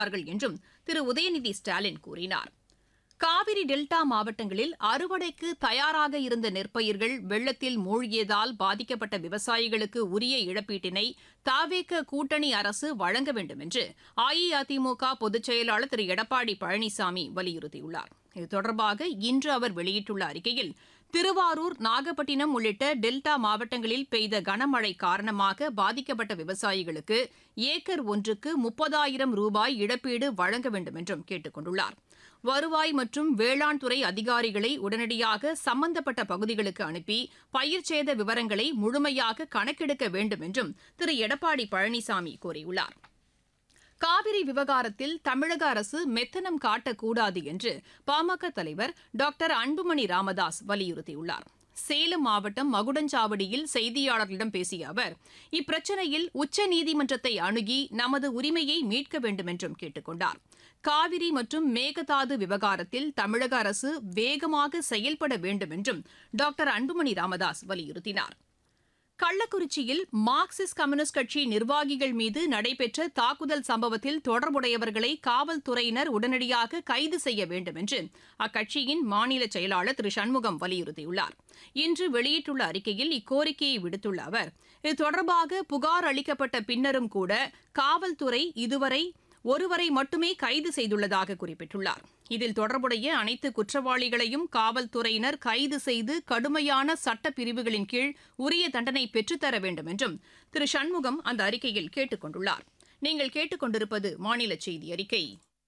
என்றும் திரு உதயநிதி ஸ்டாலின் கூறினார். காவிரி டெல்டா மாவட்டங்களில் அறுவடைக்கு தயாராக இருந்த நெற்பயிர்கள் வெள்ளத்தில் மூழ்கியதால் பாதிக்கப்பட்ட விவசாயிகளுக்கு உரிய இழப்பீட்டினை தவேக கூட்டணி அரசு வழங்க வேண்டும் என்று அஇஅதிமுக பொதுச் செயலாளர் திரு எடப்பாடி பழனிசாமி வலியுறுத்தியுள்ளார். இது தொடர்பாக இன்று அவர் வெளியிட்டுள்ள அறிக்கையில், திருவாரூர், நாகப்பட்டினம் உள்ளிட்ட டெல்டா மாவட்டங்களில் பெய்த கனமழை காரணமாக பாதிக்கப்பட்ட விவசாயிகளுக்கு ஏக்கர் ஒன்றுக்கு 30,000 ரூபாய் இழப்பீடு வழங்க வேண்டும் என்றும் கேட்டுக் கொண்டுள்ளார். வருவாய் மற்றும் வேளாண் துறை அதிகாரிகளை உடனடியாக சம்பந்தப்பட்ட பகுதிகளுக்கு அனுப்பி பயிர்ச்சேத விவரங்களை முழுமையாக கணக்கெடுக்க வேண்டும் என்றும் திரு எடப்பாடி பழனிசாமி கூறியுள்ளார். காவிரி விவகாரத்தில் தமிழக அரசு மெத்தனம் காட்டக்கூடாது என்று பாமக தலைவர் டாக்டர் அன்புமணி ராமதாஸ் வலியுறுத்தியுள்ளார். சேலம் மாவட்டம் மகுடஞ்சாவடியில் செய்தியாளர்களிடம் பேசிய அவர், இப்பிரச்சினையில் உச்சநீதிமன்றத்தை அணுகி நமது உரிமையை மீட்க வேண்டும் என்றும் கேட்டுக் கொண்டார். காவிரி மற்றும் மேகதாது விவகாரத்தில் தமிழக அரசு வேகமாக செயல்பட வேண்டும் என்றும் டாக்டர் அன்புமணி ராமதாஸ் வலியுறுத்தினார். கள்ளக்குறிச்சியில் மார்க்சிஸ்ட் கம்யூனிஸ்ட் கட்சி நிர்வாகிகள் மீது நடைபெற்ற தாக்குதல் சம்பவத்தில் தொடர்புடையவர்களை காவல்துறையினர் உடனடியாக கைது செய்ய வேண்டும் என்று அக்கட்சியின் மாநில செயலாளர் திரு சண்முகம் வலியுறுத்தியுள்ளார். இன்று வெளியிட்டுள்ள அறிக்கையில் இக்கோரிக்கையை விடுத்துள்ள அவர், இது தொடர்பாக புகார் அளிக்கப்பட்ட பின்னரும் கூட காவல்துறை இதுவரை ஒருவரை மட்டுமே கைது செய்துள்ளதாக குறிப்பிட்டுள்ளார். இதில் தொடர்புடைய அனைத்து குற்றவாளிகளையும் காவல்துறையினர் கைது செய்து கடுமையான சட்ட பிரிவுகளின் கீழ் உரிய தண்டனை பெற்றுத்தர வேண்டும் என்றும் திரு சண்முகம் அந்த அறிக்கையில் கேட்டுக் கொண்டுள்ளார். நீங்கள் கேட்டுக்கொண்டிருப்பது மாநில செய்தி அறிக்கை.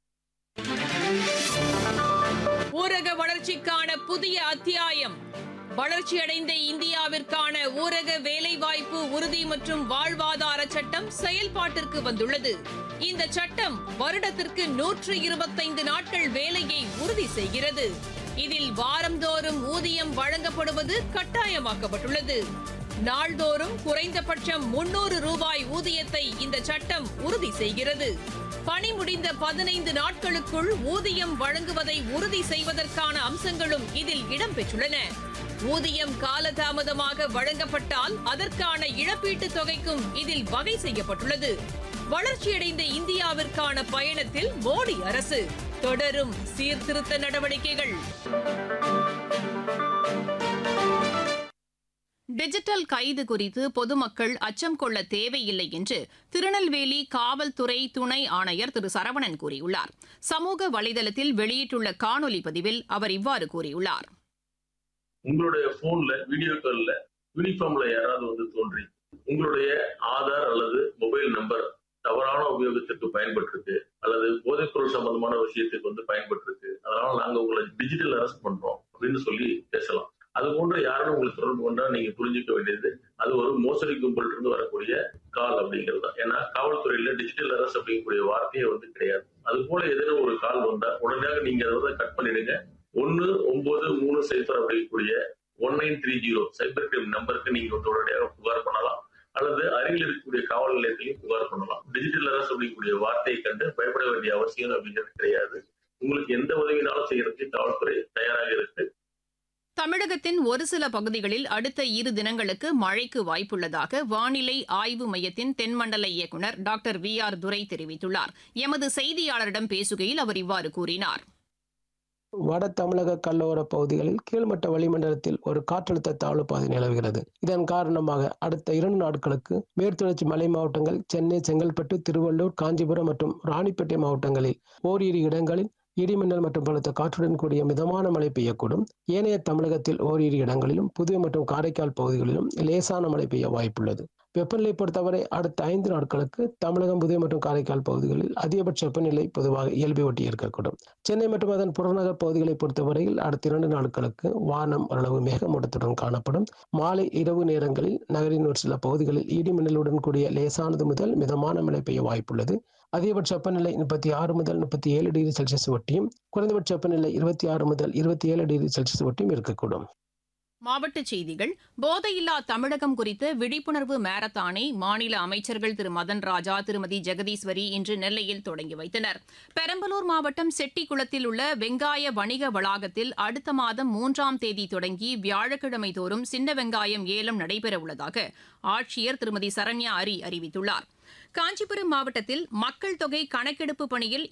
ஊரக வளர்ச்சிக்கான புதிய அத்தியாயம். வளர்ச்சியடைந்த இந்தியாவிற்கான ஊரக வேலைவாய்ப்பு உறுதி மற்றும் வாழ்வாதார சட்டம் செயல்பாட்டிற்கு வந்துள்ளது. இந்த சட்டம் வருடத்திற்கு 125 நாட்கள் வேலையை உறுதி செய்கிறது. இதில் வாரந்தோறும் ஊதியம் வழங்கப்படுவது கட்டாயமாக்கப்பட்டுள்ளது. நாள்தோறும் குறைந்தபட்சம் 300 ரூபாய் ஊதியத்தை இந்த சட்டம் உறுதி செய்கிறது. பணி முடிந்த 15 நாட்களுக்குள் ஊதியம் வழங்குவதை உறுதி செய்வதற்கான அம்சங்களும் இதில் இடம்பெற்றுள்ளன. ஊதியம் காலதாமதமாக வழங்கப்பட்டால் அதற்கான இழப்பீட்டுத் தொகைக்கும் இதில் வகை செய்யப்பட்டுள்ளது. வளர்ச்சியடைந்த இந்தியாவிற்கான பயணத்தில் மோடி அரசு தொடரும் சீர்திருத்த நடவடிக்கைகள். டிஜிட்டல் கைது குறித்து பொதுமக்கள் அச்சம் கொள்ள தேவையில்லை என்று திருநெல்வேலி காவல்துறை துணை ஆணையர் திரு சரவணன் கூறியுள்ளார். சமூக வலைதளத்தில் வெளியிட்டுள்ள காணொலி பதிவில் அவர் இவ்வாறு கூறியுள்ளார். உங்களுடைய போன்ல வீடியோ கால்ல யூனிஃபார்ம்ல யாராவது தோன்றி உங்களுடைய ஆதார் அல்லது மொபைல் நம்பர் தவறான உபயோகத்திற்கு பயன்பட்டிருக்கு அல்லது போதைப்பொருள் சம்பந்தமான விஷயத்துக்கு பயன்பட்டிருக்கு, அதனால நாங்க உங்களை டிஜிட்டல் அரெஸ்ட் பண்றோம் அப்படின்னு சொல்லி பேசலாம். அது போன்ற யாரும் உங்களுக்கு தொடர்பு கொண்டா நீங்க புரிஞ்சுக்க வேண்டியது அது ஒரு மோசடி கும்பல் இருந்து வரக்கூடிய கால் அப்படிங்கிறது தான். ஏன்னா காவல்துறையில டிஜிட்டல் அரெஸ்ட் அப்படிங்கக்கூடிய வார்த்தையே கிடையாது. அது போல ஏதேனும் ஒரு கால் வந்தா உடனடியாக நீங்க அதை கட் பண்ணிடுங்க. 1930 அப்படிங்கக்கூடிய 1930 சைபர் கிரைம் நம்பருக்கு நீங்க உடனடியாக புகார் பண்ணலாம் அல்லது அருகில் இருக்கக்கூடிய காவல் நிலையத்திலையும் புகார் பண்ணலாம். டிஜிட்டல் அரெஸ்ட் அப்படிங்கக்கூடிய வார்த்தையை கண்டு பயப்பட வேண்டிய அவசியம் அப்படிங்கிறது கிடையாது. உங்களுக்கு எந்த உதவினாலும் செய்யறதுக்கு காவல்துறை தயாராக இருக்கு. தமிழகத்தின் ஒரு சில பகுதிகளில் அடுத்த 2 தினங்களுக்கு மழைக்கு வாய்ப்புள்ளதாக வானிலை ஆய்வு மையத்தின் தென்மண்டல இயக்குநர் டாக்டர் VR துரை தெரிவித்துள்ளார். எமது செய்தியாளரிடம் பேசுகையில் அவர் இவ்வாறு கூறினார். வட தமிழக கடலோர பகுதிகளில் கீழ்மட்ட வளிமண்டலத்தில் ஒரு காற்றழுத்த தாழ்வு பாதை நிலவுகிறது. இதன் காரணமாக அடுத்த 2 நாட்களுக்கு மேற்குத்தொடர்ச்சி மலை மாவட்டங்கள், சென்னை, செங்கல்பட்டு, திருவள்ளூர், காஞ்சிபுரம் மற்றும் ராணிப்பேட்டை மாவட்டங்களில் ஓரிரு இடங்களில் இடிமின்னல் மற்றும் பலத்த காற்றுடன் கூடிய மிதமான மழை பெய்யக்கூடும். ஏனைய தமிழகத்தில் ஓரிரு இடங்களிலும் புதுவை மற்றும் காரைக்கால் பகுதிகளிலும் லேசான மழை பெய்ய வாய்ப்புள்ளது. வெப்பநிலை பொறுத்தவரை அடுத்த 5 நாட்களுக்கு தமிழகம், புதுவை மற்றும் காரைக்கால் பகுதிகளில் அதிகபட்ச வெப்பநிலை பொதுவாக இயல்பை ஒட்டி இருக்கக்கூடும். சென்னை மற்றும் அதன் புறநகர் பகுதிகளை பொறுத்தவரையில் அடுத்த 2 நாட்களுக்கு வானம் ஓரளவு மேகமூட்டத்துடன் காணப்படும். மாலை இரவு நேரங்களில் நகரின் ஒரு சில பகுதிகளில் இடிமின்னலுடன் கூடிய லேசானது முதல் மிதமான மழை பெய்ய வாய்ப்புள்ளது. அதிகபட்ச வெப்பநிலை 36 முதல் 37 டிகிரி செல்சியஸ் ஒட்டியும் குறைந்தபட்ச வெப்பநிலை 26 முதல் 27 டிகிரி செல்சியஸ் ஒட்டியும் இருக்கக்கூடும். மாவட்டச் செய்திகள். போதையில்லா தமிழகம் குறித்த விழிப்புணர்வு மாரத்தானை மாநில அமைச்சர்கள் திரு மதன் ராஜா, திருமதி ஜெகதீஸ்வரி இன்று நெல்லையில் தொடங்கி வைத்தனர். பெரம்பலூர் மாவட்டம் செட்டிக்குளத்தில் உள்ள வெங்காய வணிக வளாகத்தில் அடுத்த மாதம் 3ஆம் தேதி தொடங்கி வியாழக்கிழமை தோறும் சின்ன வெங்காயம் ஏலம் நடைபெறவுள்ளதாக ஆட்சியர் திருமதி சரண்யா அரி அறிவித்துள்ளார். காஞ்சிபுரம் மாவட்டத்தில் மக்கள் தொகை கணக்கெடுப்பு பணியில்